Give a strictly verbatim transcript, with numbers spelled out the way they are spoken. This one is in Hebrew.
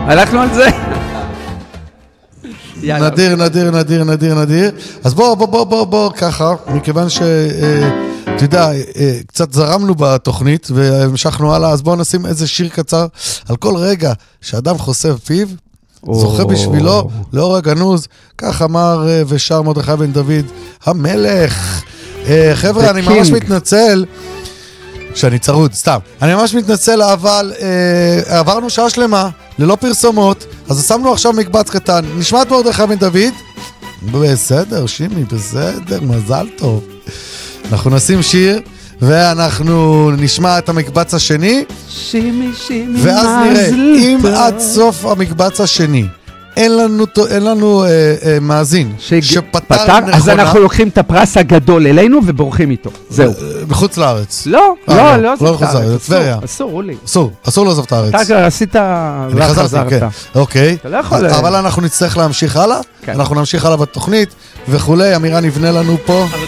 הלכנו על זה. נדיר, נדיר, נדיר, נדיר, נדיר. אז בוא, בוא, בוא, בוא, בוא, ככה, מכיוון ש... אתה יודע, קצת זרמנו בתוכנית והמשכנו הלאה, אז בואו נשים איזה שיר קצר על כל רגע שאדם חושף פיו, זוכה בשבילו, לאור הגנוז, כך אמר ושר מרדכי בן דוד, המלך. חבר'ה, אני ממש מתנצל שאני צרוד, סתם. אני ממש מתנצל, אבל אה, עברנו שעה שלמה, ללא פרסומות, אז שמנו עכשיו מקבץ קטן. נשמע את מרדכי בן דוד? בסדר, שימי, בסדר, מזל טוב. אנחנו נשים שיר, ואנחנו נשמע את המקבץ השני. שימי, שימי, ואז נראה, אם עד סוף המקבץ השני, אין לנו, אין לנו אה, אה, מאזין שג... שפתר פתר, נכונה. אז אנחנו לוקחים את הפרס הגדול אלינו ובורחים איתו. זהו. אה, בחוץ לארץ. לא, אה, לא, לא, לא, לא בחוץ לארץ, טבריה. אסור, אולי. אסור, אסור לעזוב את הארץ. אתה עשית וחזרת. כן. אוקיי. אתה לא יכול... אבל אנחנו נצטרך להמשיך הלאה. כן. אנחנו נמשיך הלאה בתוכנית וכולי. אמירה נבנה לנו פה.